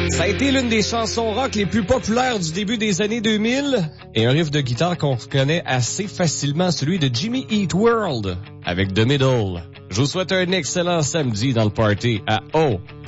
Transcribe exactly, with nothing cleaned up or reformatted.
Ça a été l'une des chansons rock les plus populaires du début des années deux mille et un riff de guitare qu'on reconnaît assez facilement, celui de Jimmy Eat World avec The Middle. Je vous souhaite un excellent samedi dans le party à O